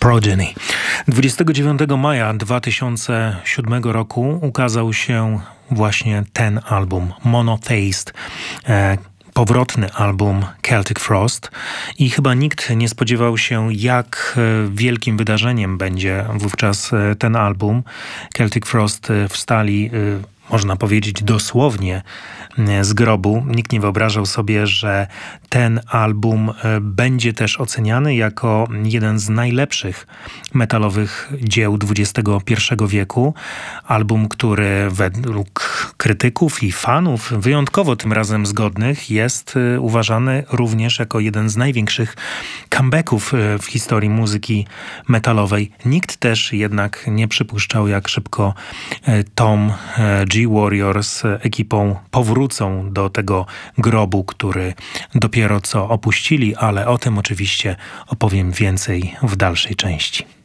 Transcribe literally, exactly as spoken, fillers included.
Progeny. dwudziestego dziewiątego maja dwa tysiące siódmego roku ukazał się właśnie ten album, Monotheist, e, powrotny album Celtic Frost i chyba nikt nie spodziewał się, jak wielkim wydarzeniem będzie wówczas ten album. Celtic Frost wstali, można powiedzieć, dosłownie z grobu. Nikt nie wyobrażał sobie, że ten album będzie też oceniany jako jeden z najlepszych metalowych dzieł dwudziestego pierwszego wieku. Album, który według krytyków i fanów, wyjątkowo tym razem zgodnych, jest uważany również jako jeden z największych comebacków w historii muzyki metalowej. Nikt też jednak nie przypuszczał, jak szybko Tom G. Warrior z ekipą powrócą do tego grobu, który dopiero co opuścili, ale o tym oczywiście opowiem więcej w dalszej części.